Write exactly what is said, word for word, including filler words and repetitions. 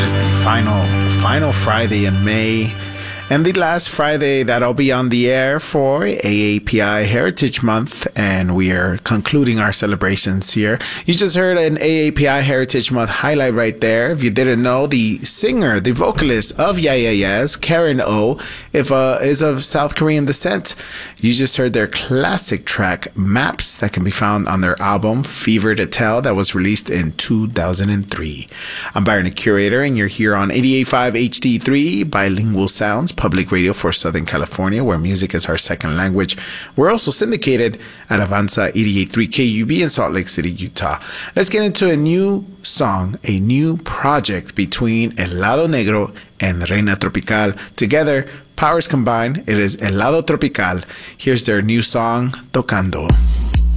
is the final, final Friday in May, and the last Friday that I'll be on the air for A A P I Heritage Month, and we are concluding our celebrations here. You just heard an A A P I Heritage Month highlight right there. If you didn't know, the singer, the vocalist of Yeah Yeah Yeahs, Karen O, if uh, is of South Korean descent. You just heard their classic track, Maps, that can be found on their album, Fever to Tell, that was released in two thousand three. I'm Byron, the Curator, and you're here on eighty-eight point five H D three, Bilingual Sounds, public radio for Southern California, where music is our second language. We're also syndicated at Avanza eighty-eight point three K U B in Salt Lake City, Utah. Let's get into a new song, a new project between El Lado Negro and Reina Tropical. Together, powers combined, it is El Lado Tropical. Here's their new song, Tocando.